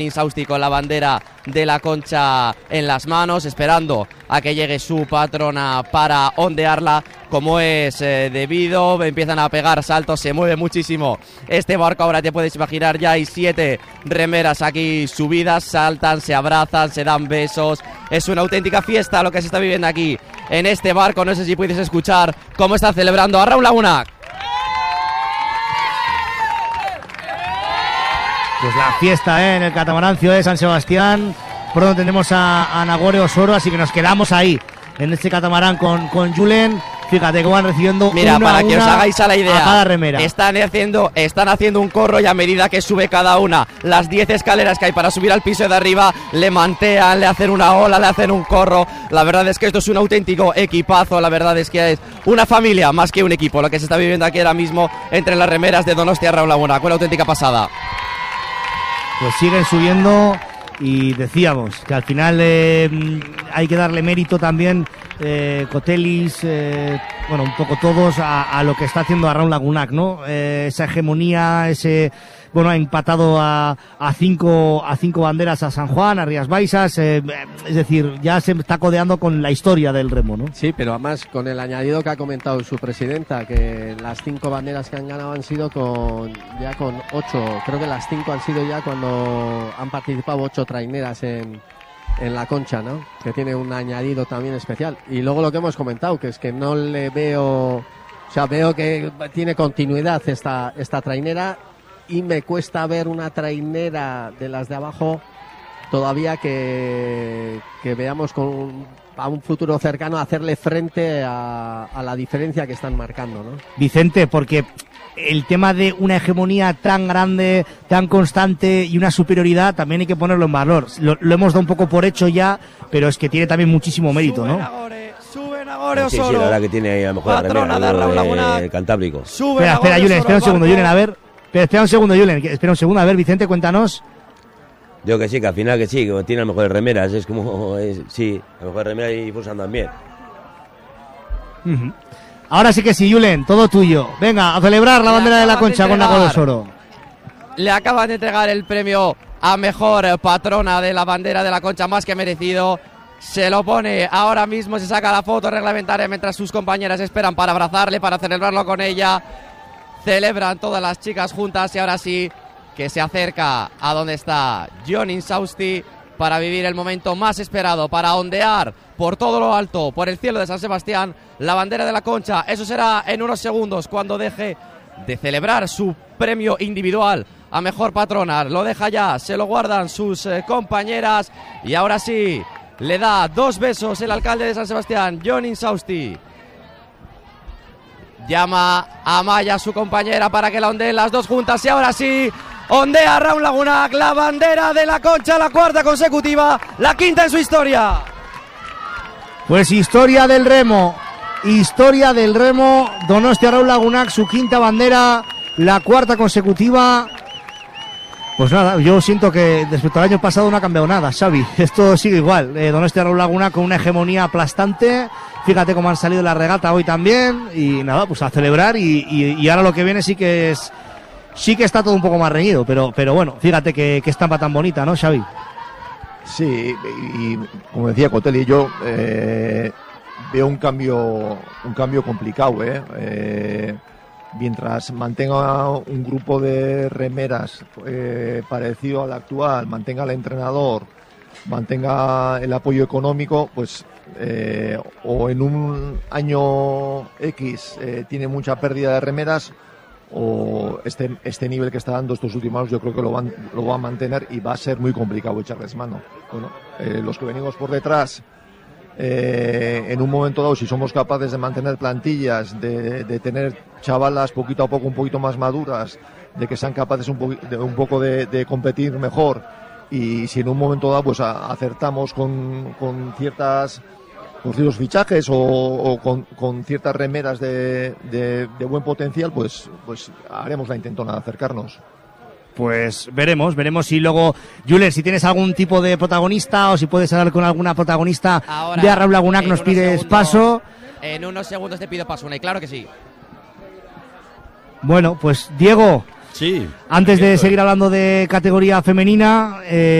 Insausti con la bandera de la Concha en las manos, esperando a que llegue su patrona para ondearla como es debido. Empiezan a pegar saltos, se mueve muchísimo este barco. Ahora te puedes imaginar, ya hay 7 remeras aquí subidas, saltan, se abrazan, se dan besos. Es una auténtica fiesta lo que se está viviendo aquí en este barco. No sé si puedes escuchar cómo está celebrando a Raúl Lagunac. Pues la fiesta en el catamarancio de San Sebastián. Pronto tendremos a Nagore Osoro, así que nos quedamos ahí en este catamarán con Julen. Fíjate que van recibiendo. Mira, para que os hagáis a la idea, a cada remera. Están haciendo un corro, y a medida que sube cada una, las 10 escaleras que hay para subir al piso de arriba, le mantean, le hacen una ola, le hacen un corro. La verdad es que esto es un auténtico equipazo. La verdad es que es una familia más que un equipo lo que se está viviendo aquí ahora mismo entre las remeras de Donostia Raúl Lagunac. Una auténtica pasada. Pues siguen subiendo y decíamos que al final hay que darle mérito también, Cotelis, bueno, un poco todos a lo que está haciendo a Raúl Lagunac, ¿no? Esa hegemonía, bueno, ha empatado a 5 banderas a San Juan, a Rías Baixas, es decir, ya se está codeando con la historia del remo, ¿no? Sí, pero además con el añadido que ha comentado su presidenta, que las 5 banderas que han ganado han sido con 8, creo que las 5 han sido ya cuando han participado 8 traineras en la Concha, ¿no? Que tiene un añadido también especial. Y luego lo que hemos comentado, que es que no le veo, o sea, veo que tiene continuidad esta trainera, y me cuesta ver una trainera de las de abajo todavía que veamos a un futuro cercano hacerle frente a la diferencia que están marcando, ¿no? Vicente, porque el tema de una hegemonía tan grande, tan constante y una superioridad también hay que ponerlo en valor. Lo hemos dado un poco por hecho ya, pero es que tiene también muchísimo mérito, ¿no? Sube Nagore Osoro. Sí, la verdad que tiene ahí a lo mejor patrona de Raúl Lagunac. El Cantábrico. Espera, Julen, espera un segundo, Julen, a ver. Espera un segundo, a ver, Vicente, cuéntanos. Digo que sí, que al final que sí, que tiene a lo mejor remeras, es como, sí, a lo mejor remeras y Furs andan bien. Ahora sí que sí, Julen, todo tuyo. Venga, a celebrar la bandera de la Concha con Nagore Osoro. Le acaban de entregar el premio a mejor patrona de la bandera de la Concha, más que merecido. Se lo pone ahora mismo, se saca la foto reglamentaria mientras sus compañeras esperan para abrazarle, para celebrarlo con ella. Celebran todas las chicas juntas, y ahora sí que se acerca a donde está Jon Insausti para vivir el momento más esperado, para ondear por todo lo alto, por el cielo de San Sebastián, la bandera de la Concha. Eso será en unos segundos, cuando deje de celebrar su premio individual a mejor patrona. Lo deja ya, se lo guardan sus compañeras, y ahora sí le da 2 besos el alcalde de San Sebastián, Jon Insausti. Llama a Maya, su compañera, para que la ondeen las 2 juntas, y ahora sí ondea Raúl Lagunac la bandera de la Concha, la 4ª consecutiva, la 5ª en su historia. Pues historia del remo, Donostia Raúl Lagunac, su 5ª bandera, la 4ª consecutiva. Pues nada, yo siento que respecto al año pasado no ha cambiado nada, Xavi. Esto sigue igual. Donostia Raúl Lagunac con una hegemonía aplastante. Fíjate cómo han salido la regata hoy también. Y nada, pues a celebrar. Y ahora lo que viene sí que está todo un poco más reñido. Pero bueno, fíjate que estampa tan bonita, ¿no, Xavi? Sí, y como decía Cotelli, yo veo un cambio complicado, mientras mantenga un grupo de remeras parecido al actual, mantenga el entrenador, mantenga el apoyo económico, pues o en un año X tiene mucha pérdida de remeras, o este nivel que está dando estos últimos años yo creo que lo va a mantener, y va a ser muy complicado echarles mano. Bueno, los que venimos por detrás, en un momento dado, si somos capaces de mantener plantillas, de tener chavalas poquito a poco un poquito más maduras, de que sean capaces un poco de competir mejor, y si en un momento dado pues acertamos con ciertos fichajes o con ciertas remeras de buen potencial, pues haremos la intentona de acercarnos. Pues veremos y luego, Julen, si tienes algún tipo de protagonista o si puedes hablar con alguna protagonista ahora, de Raúl Lagunac, nos pides paso. En unos segundos te pido paso, y claro que sí. Bueno, pues Diego, Sí. Antes de seguir hablando de categoría femenina,